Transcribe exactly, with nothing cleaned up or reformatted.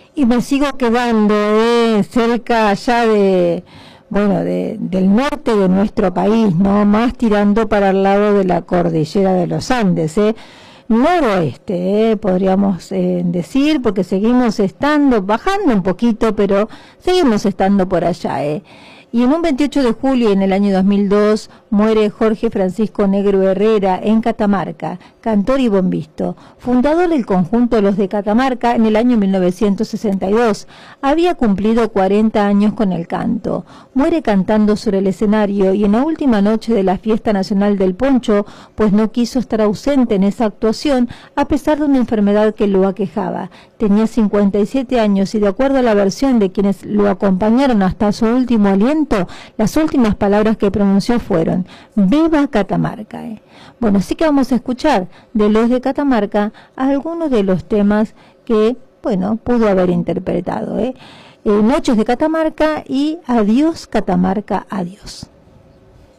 Y me sigo quedando eh, cerca allá de, bueno, de, del norte de nuestro país, ¿no? Más tirando para el lado de la cordillera de los Andes, ¿eh? Noroeste, eh, podríamos eh, decir, porque seguimos estando, bajando un poquito, pero seguimos estando por allá, ¿eh? Y en un veintiocho de julio, en el año dos mil dos, muere Jorge Francisco Negro Herrera en Catamarca, cantor y bombisto, fundador del conjunto Los de Catamarca en el año mil novecientos sesenta y dos. Había cumplido cuarenta años con el canto. Muere cantando sobre el escenario y en la última noche de la Fiesta Nacional del Poncho, pues no quiso estar ausente en esa actuación a pesar de una enfermedad que lo aquejaba. Tenía cincuenta y siete años y de acuerdo a la versión de quienes lo acompañaron hasta su último aliento, las últimas palabras que pronunció fueron: "Viva Catamarca". Eh. Bueno, sí que vamos a escuchar de Los de Catamarca algunos de los temas que, bueno, pudo haber interpretado. Eh. Eh, Noches de Catamarca y Adiós Catamarca, adiós.